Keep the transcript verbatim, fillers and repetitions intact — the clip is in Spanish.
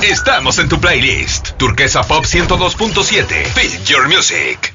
Estamos en tu playlist. Turquesa Pop ciento dos punto siete. Feel your music.